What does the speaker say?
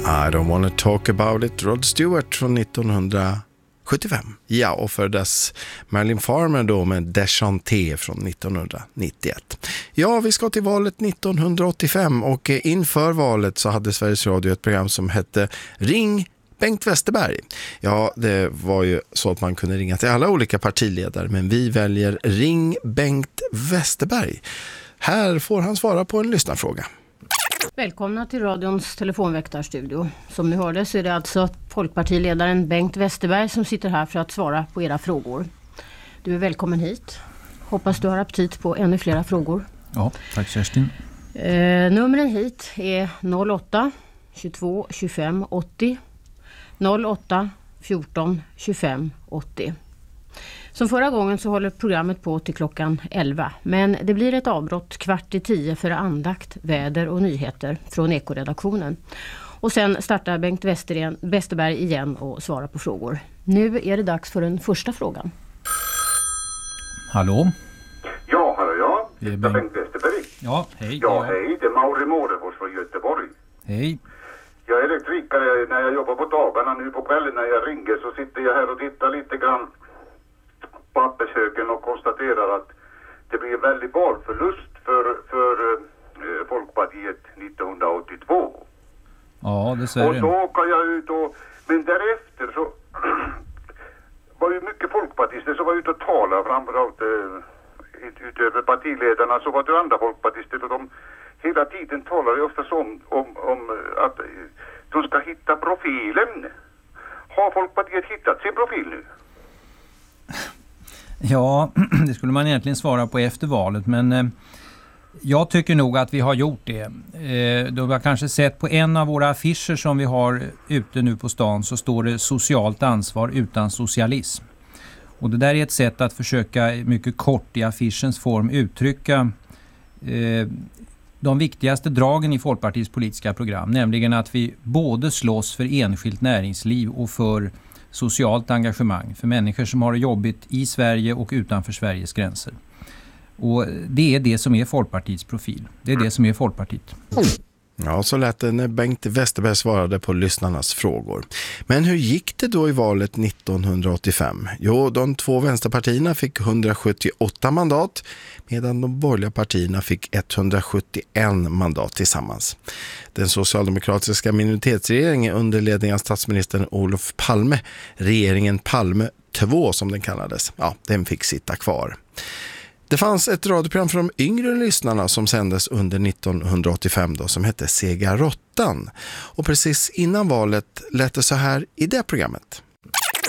I don't wanna talk about it, Rod Stewart från 1975. Ja, och för dess Marilyn Farmer då med Deschanté från 1991. Ja, vi ska till valet 1985 och inför valet så hade Sveriges Radio ett program som hette Ring Bengt Westerberg. Ja, det var ju så att man kunde ringa till alla olika partiledare, men vi väljer Ring Bengt Westerberg. Här får han svara på en lyssnarfråga. Välkomna till radions telefonväktarstudio. Som ni hörde så är det alltså folkpartiledaren Bengt Westerberg som sitter här för att svara på era frågor. Du är välkommen hit. Hoppas du har aptit på ännu flera frågor. Ja, tack Kerstin. Numren hit är 08 22 25 80 08 14 25 80. Som förra gången så håller programmet på till klockan 11. Men det blir ett avbrott 9:15 för andakt, väder och nyheter från Ekoredaktionen. Och sen startar Bengt Westerberg igen och svarar på frågor. Nu är det dags för den första frågan. Hallå? Ja, hallå ja. Det är Bengt Westerberg. Ja, hej. Ja, hej. Det är Mauri Mårefors från Göteborg. Hej. Jag är elektrikare. När jag jobbar på dagarna nu på kvällen när jag ringer så sitter jag här och tittar lite grann på pappershögen och konstaterar att det blir en väldig valförlust för Folkpartiet 1982. Ja, det säger och så åker jag ut och... Men därefter så var ju mycket folkpartister som var ute och talade, framförallt utöver partiledarna så var det andra folkpartister och de hela tiden talar ju oftast om att de ska hitta profilen. Har Folkpartiet hittat sin profil nu? Ja, det skulle man egentligen svara på efter valet, men jag tycker nog att vi har gjort det. Du har kanske sett på en av våra affischer som vi har ute nu på stan så står det socialt ansvar utan socialism. Och det där är ett sätt att försöka mycket kort i affischens form uttrycka de viktigaste dragen i Folkpartiets politiska program, nämligen att vi både slåss för enskilt näringsliv och för socialt engagemang för människor som har det jobbigt i Sverige och utanför Sveriges gränser. Och det är det som är Folkpartiets profil. Det är det som är Folkpartiet. Ja, så lät det när Bengt Westerberg svarade på lyssnarnas frågor. Men hur gick det då i valet 1985? Jo, de två vänsterpartierna fick 178 mandat medan de borgerliga partierna fick 171 mandat tillsammans. Den socialdemokratiska minoritetsregeringen under ledning av statsministern Olof Palme, regeringen Palme 2 som den kallades, ja, den fick sitta kvar. Det fanns ett radioprogram för de yngre lyssnarna som sändes under 1985 då, som hette Sega Råttan. Och precis innan valet lät det så här i det programmet.